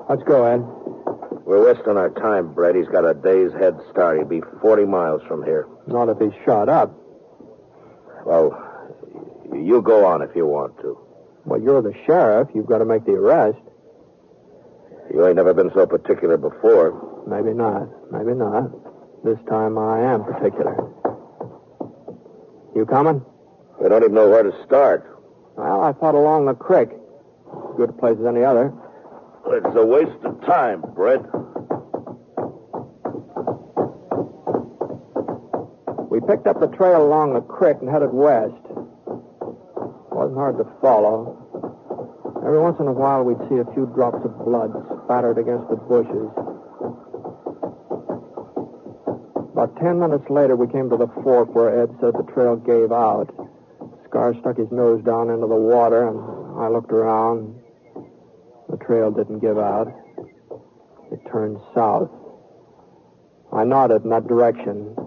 Let's go, Ed. We're wasting our time, Brett. He's got a day's head start. He'll be 40 miles from here. Not if he's shot up. Well, you go on if you want to. Well, you're the sheriff. You've got to make the arrest. You ain't never been so particular before. Maybe not. Maybe not. This time I am particular. You coming? We don't even know where to start. Well, I thought along the creek. Good a place as any other. It's a waste of time, Brett. We picked up the trail along the creek and headed west. Wasn't hard to follow. Every once in a while, we'd see a few drops of blood spattered against the bushes. About 10 minutes later, we came to the fork where Ed said the trail gave out. Scar stuck his nose down into the water, and I looked around. The trail didn't give out. It turned south. I nodded in that direction.